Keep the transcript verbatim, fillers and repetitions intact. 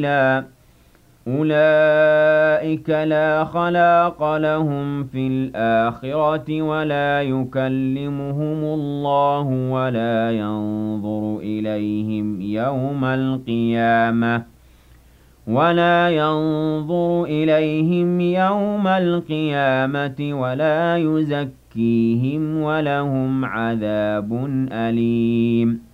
أُولَٰئِكَ لَا خَلَاقَ لَهُمْ فِي الْآخِرَةِ وَلَا يُكَلِّمُهُمُ اللَّهُ وَلَا يَنظُرُ إِلَيْهِمْ يَوْمَ الْقِيَامَةِ وَلَا يَنظُرُ إِلَيْهِمْ يَوْمَ الْقِيَامَةِ وَلَا يُزَكِّيهِمْ وَلَهُمْ عَذَابٌ أَلِيمٌ